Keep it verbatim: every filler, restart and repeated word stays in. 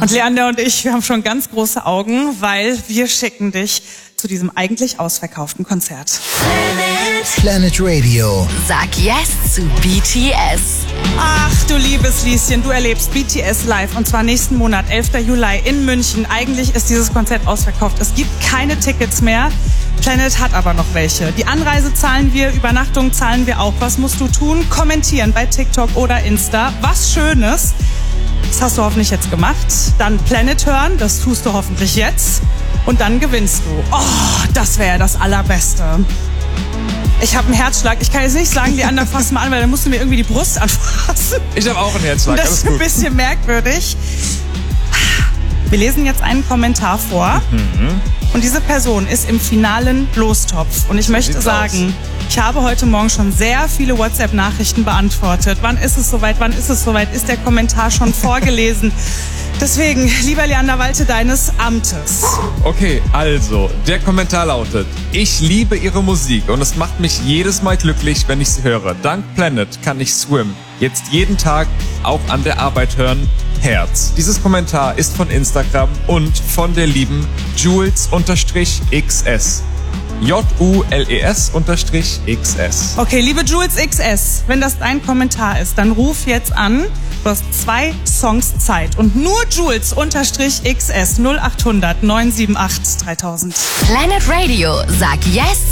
Und Leander und ich, wir haben schon ganz große Augen, weil wir schicken dich zu diesem eigentlich ausverkauften Konzert. Planet Radio. Sag yes zu B T S. Ach du liebes Lieschen, du erlebst B T S live und zwar nächsten Monat, elften Juli in München. Eigentlich ist dieses Konzert ausverkauft. Es gibt keine Tickets mehr. Planet hat aber noch welche. Die Anreise zahlen wir, Übernachtung zahlen wir auch. Was musst du tun? Kommentieren bei TikTok oder Insta. Was Schönes. Das hast du hoffentlich jetzt gemacht. Dann Planet hören, das tust du hoffentlich jetzt. Und dann gewinnst du. Oh, das wäre das Allerbeste. Ich habe einen Herzschlag. Ich kann jetzt nicht sagen, die anderen fassen mal an, weil dann musst du mir irgendwie die Brust anfassen. Ich habe auch einen Herzschlag. Das ist ein bisschen merkwürdig. Wir lesen jetzt einen Kommentar vor. Mhm. Und diese Person ist im finalen Lostopf. Und ich so möchte sagen, aus. Ich habe heute Morgen schon sehr viele WhatsApp-Nachrichten beantwortet. Wann ist es soweit? Wann ist es soweit? Ist der Kommentar schon vorgelesen? Deswegen, lieber Leander, walte deines Amtes. Okay, also, der Kommentar lautet: Ich liebe Ihre Musik und es macht mich jedes Mal glücklich, wenn ich sie höre. Dank Planet kann ich Swim jetzt jeden Tag auch an der Arbeit hören. Herz. Dieses Kommentar ist von Instagram und von der lieben Jules-X S. J U L E S-X S. Okay, liebe Jules X S, wenn das dein Kommentar ist, dann ruf jetzt an. Du hast zwei Songs Zeit und nur Jules-X S null acht hundert neun sieben acht dreitausend. Planet Radio, sag yes